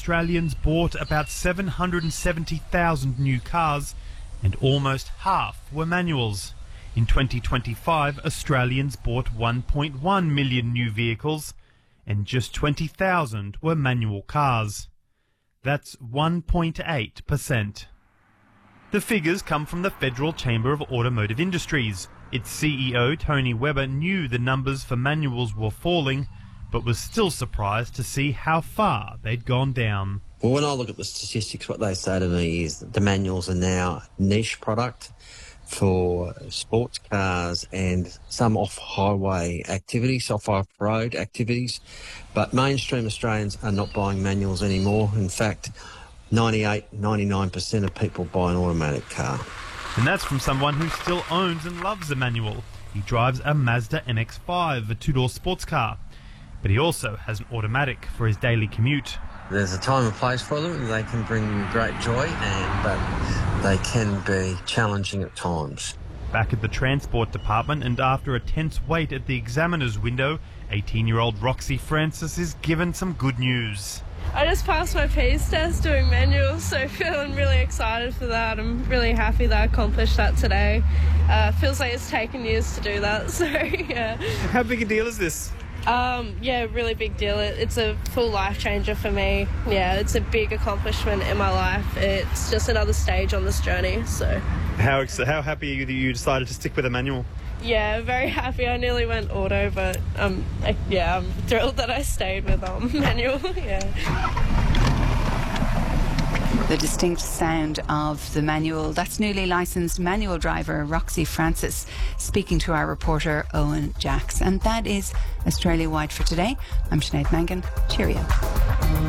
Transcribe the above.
Australians bought about 770,000 new cars, and almost half were manuals. In 2025, Australians bought 1.1 million new vehicles, and just 20,000 were manual cars. That's 1.8%. The figures come from the Federal Chamber of Automotive Industries. Its CEO, Tony Webber, knew the numbers for manuals were falling, but was still surprised to see how far they'd gone down. Well, when I look at the statistics, what they say to me is that the manuals are now a niche product for sports cars and some off-highway activities, off-road activities. But mainstream Australians are not buying manuals anymore. In fact, 99% of people buy an automatic car. And that's from someone who still owns and loves a manual. He drives a Mazda MX-5, a two-door sports car. But he also has an automatic for his daily commute. There's a time and place for them, and they can bring you great joy, but they can be challenging at times. Back at the Transport Department, and after a tense wait at the examiner's window, 18-year-old Roxy Francis is given some good news. I just passed my PACE test doing manuals, so feeling really excited for that. I'm really happy that I accomplished that today. Feels like it's taken years to do that, so yeah. How big a deal is this? Yeah, really big deal. It's a full life changer for me. Yeah, it's a big accomplishment in my life. It's just another stage on this journey. So, how happy are you that you decided to stick with a manual? Yeah, very happy. I nearly went auto, but I'm thrilled that I stayed with manual. Yeah. The distinct sound of the manual. That's newly licensed manual driver Roxy Francis speaking to our reporter Owen Jacks. And that is Australia Wide for today. I'm Sinead Mangan. Cheerio.